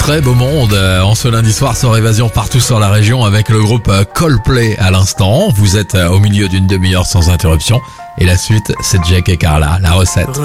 Très beau monde en ce lundi soir sur Évasion partout sur la région avec le groupe Coldplay à l'instant. Vous êtes au milieu d'une demi-heure sans interruption et la suite c'est Jack et Carla, la recette.